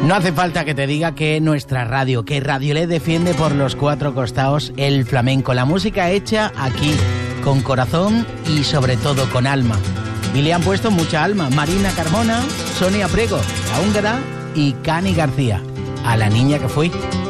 No hace falta que te diga que nuestra radio, que Radioled defiende por los cuatro costados el flamenco, la música hecha aquí, con corazón y sobre todo con alma. Y le han puesto mucha alma: Marina Carmona, Sonia Priego, la húngara, y Cani García, a la niña que fui.